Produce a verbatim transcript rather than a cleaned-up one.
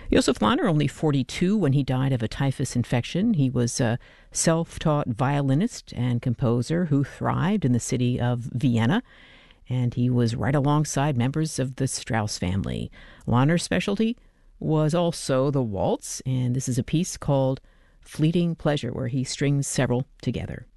Josef Lahner, only forty-two when he died of a typhus infection. He was a self-taught violinist and composer who thrived in the city of Vienna, and he was right alongside members of the Strauss family. Lahner's specialty was also the waltz, and this is a piece called Fleeting Pleasure, where he strings several together.